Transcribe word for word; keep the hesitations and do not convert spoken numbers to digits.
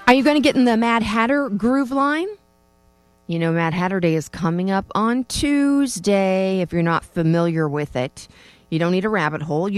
Are you going to get in the Mad Hatter groove line? You know, Mad Hatter Day is coming up on Tuesday. If you're not familiar with it, you don't need a rabbit hole.